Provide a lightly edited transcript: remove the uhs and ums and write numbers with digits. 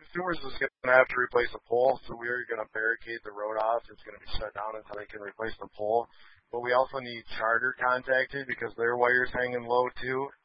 Stewards is going to have to replace a pole, so we are going to barricade the road off. It's going to be shut down until they can replace the pole. But we also need Charter contacted because their wire's hanging low too,